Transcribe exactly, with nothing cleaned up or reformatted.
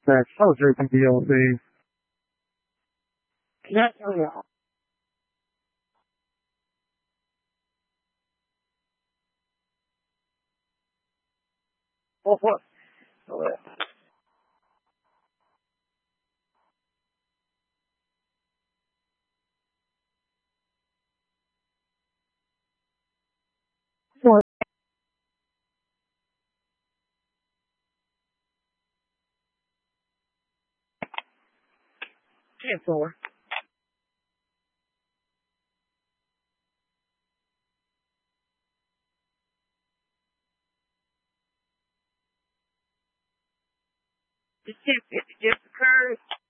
That was your deal, Dave. Yeah, oh, yeah. Oh, what? Oh, yeah. Four. Ten four. Just, just occurred.